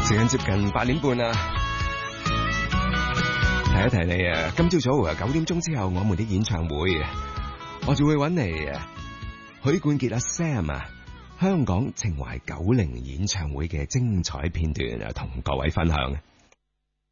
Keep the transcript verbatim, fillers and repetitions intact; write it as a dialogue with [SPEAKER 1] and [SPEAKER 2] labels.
[SPEAKER 1] 時間接近八點半啦，提一提你啊，今朝早九點鐘之後，我們的演唱會，我就會揾嚟許冠傑阿 Sam 啊，香港情懷九零演唱會嘅精彩片段啊，同各位分享。